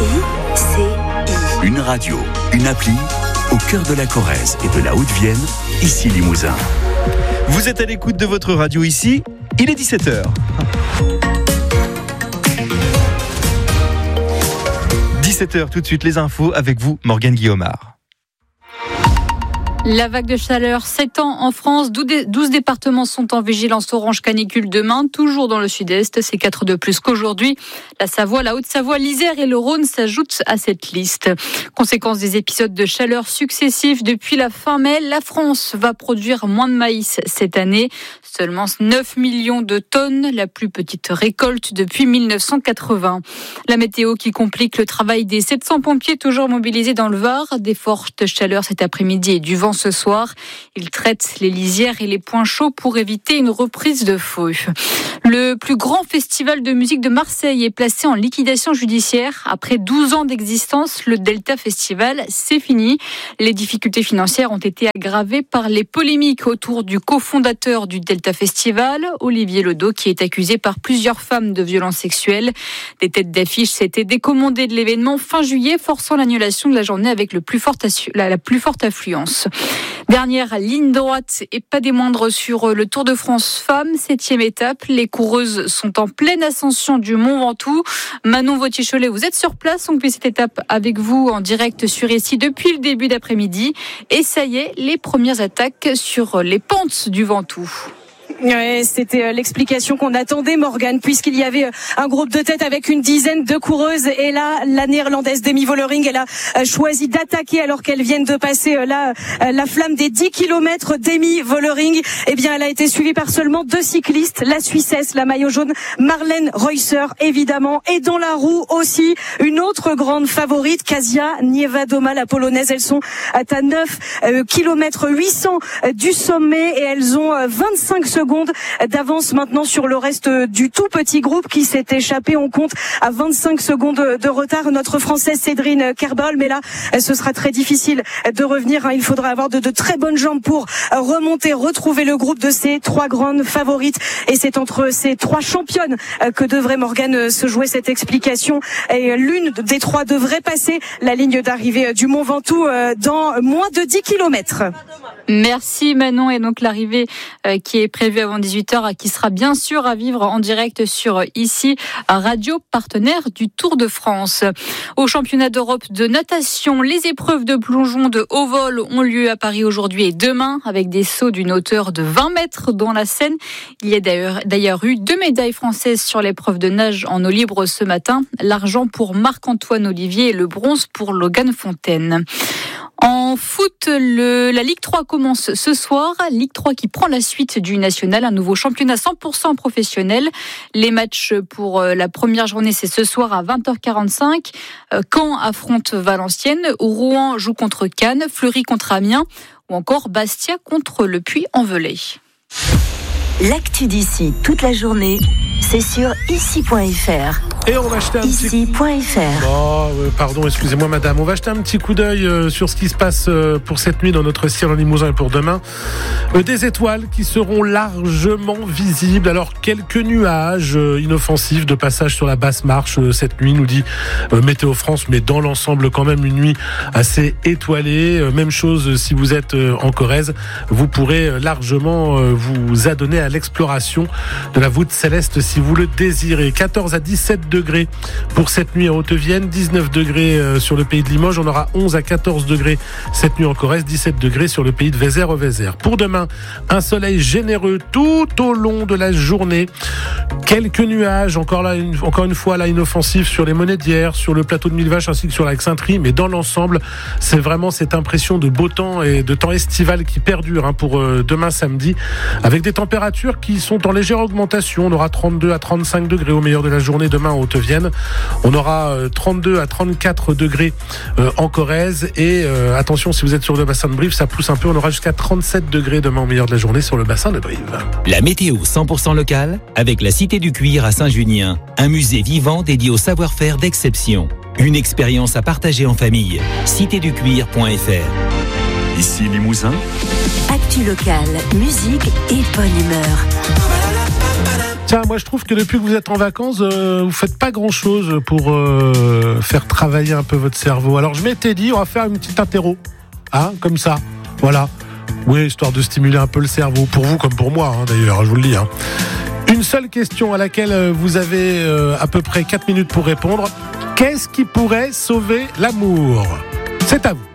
Une radio, une appli, au cœur de la Corrèze et de la Haute-Vienne, ici Limousin. Vous êtes à l'écoute de votre radio ici, il est 17h. 17h, tout de suite les infos avec vous, Morgane Guillaumard. La vague de chaleur s'étend en France. 12 départements sont en vigilance orange canicule demain, toujours dans le sud-est. C'est 4 de plus qu'aujourd'hui. La Savoie, la Haute-Savoie, l'Isère et le Rhône s'ajoutent à cette liste. Conséquence des épisodes de chaleur successifs depuis la fin mai, la France va produire moins de maïs cette année. Seulement 9 millions de tonnes, la plus petite récolte depuis 1980. La météo qui complique le travail des 700 pompiers toujours mobilisés dans le Var. Des fortes chaleurs cet après-midi et du vent ce soir. Ils traitent les lisières et les points chauds pour éviter une reprise de feu. Le plus grand festival de musique de Marseille est placé en liquidation judiciaire. Après 12 ans d'existence, le Delta Festival, c'est fini. Les difficultés financières ont été aggravées par les polémiques autour du cofondateur du Delta Festival, Olivier Ledoux, qui est accusé par plusieurs femmes de violences sexuelles. Des têtes d'affiche s'étaient décommandées de l'événement fin juillet, forçant l'annulation de la journée avec la plus forte affluence. Dernière ligne droite et pas des moindres sur le Tour de France Femmes, 7e étape. Les coureuses sont en pleine ascension du Mont Ventoux. Manon Vautier-Cholet, vous êtes sur place. On fait cette étape avec vous en direct sur ici depuis le début d'après-midi. Et ça y est, les premières attaques sur les pentes du Ventoux. Ouais, c'était l'explication qu'on attendait, Morgane, puisqu'il y avait un groupe de tête avec une dizaine de coureuses. Et là, la néerlandaise Demi Vollering, elle a choisi d'attaquer alors qu'elles viennent de passer la flamme des 10 km. Demi Vollering, eh bien, elle a été suivie par seulement 2 cyclistes. La Suissesse, la maillot jaune, Marlène Reusser, évidemment. Et dans la roue aussi, une autre grande favorite, Kasia Niewiadoma, la polonaise. Elles sont à 9 km 800 du sommet et elles ont 25 secondes d'avance maintenant sur le reste du tout petit groupe qui s'est échappé. On compte à 25 secondes de retard notre Française Cédrine Kerbal, mais là ce sera très difficile de revenir. Il faudra avoir de très bonnes jambes pour remonter, retrouver le groupe de ces 3 grandes favorites. Et c'est entre ces 3 championnes que devrait Morgane se jouer cette explication. Et l'une des 3 devrait passer la ligne d'arrivée du Mont Ventoux dans moins de 10 km. Merci Manon. Et donc l'arrivée qui est prévue avant 18h, qui sera bien sûr à vivre en direct sur ici, radio partenaire du Tour de France. Au championnat d'Europe de natation, les épreuves de plongeon de haut vol ont lieu à Paris aujourd'hui et demain avec des sauts d'une hauteur de 20 mètres dans la Seine. Il y a d'ailleurs eu 2 médailles françaises sur l'épreuve de nage en eau libre ce matin. L'argent pour Marc-Antoine Olivier et le bronze pour Logan Fontaine. En foot, la Ligue 3 commence ce soir. Ligue 3 qui prend la suite du national, un nouveau championnat 100% professionnel. Les matchs pour la première journée, c'est ce soir à 20h45. Caen affronte Valenciennes, Rouen joue contre Cannes, Fleury contre Amiens ou encore Bastia contre le Puy-en-Velay. L'actu d'ici toute la journée, c'est sur ici.fr. Et on va jeter un ici.fr. Pardon, excusez-moi madame. On va jeter un petit coup d'œil sur ce qui se passe pour cette nuit dans notre ciel en Limousin et pour demain. Des étoiles qui seront largement visibles. Alors, quelques nuages inoffensifs de passage sur la basse marche cette nuit, nous dit Météo France, mais dans l'ensemble quand même une nuit assez étoilée. Même chose si vous êtes en Corrèze. Vous pourrez largement vous adonner à l'exploration de la voûte céleste si vous le désirez. 14 à 17 degrés pour cette nuit en Haute-Vienne, 19 degrés sur le pays de Limoges, on aura 11 à 14 degrés cette nuit en Corrèze, 17 degrés sur le pays de Vézère-Vézère. Pour demain, un soleil généreux tout au long de la journée, quelques nuages, encore une fois là inoffensifs sur les Monédières, sur le plateau de Millevaches ainsi que sur la Xainterie, mais dans l'ensemble, c'est vraiment cette impression de beau temps et de temps estival qui perdure pour demain samedi, avec des températures qui sont en légère augmentation. On aura 32 à 35 degrés au meilleur de la journée demain en Haute-Vienne. On aura 32 à 34 degrés en Corrèze et attention, si vous êtes sur le bassin de Brive, ça pousse un peu, on aura jusqu'à 37 degrés demain au meilleur de la journée sur le bassin de Brive. La météo 100% locale avec la Cité du Cuir à Saint-Junien, un musée vivant dédié au savoir-faire d'exception. Une expérience à partager en famille. citéducuir.fr. Ici Limousin. Actu locale, musique et bonne humeur. Tiens, moi je trouve que depuis que vous êtes en vacances, vous faites pas grand-chose pour faire travailler un peu votre cerveau. Alors je m'étais dit, on va faire une petite interro, hein, comme ça, voilà. Oui, histoire de stimuler un peu le cerveau, pour vous comme pour moi, hein, d'ailleurs, je vous le dis. Hein. Une seule question à laquelle vous avez à peu près 4 minutes pour répondre. Qu'est-ce qui pourrait sauver l'amour ? C'est à vous.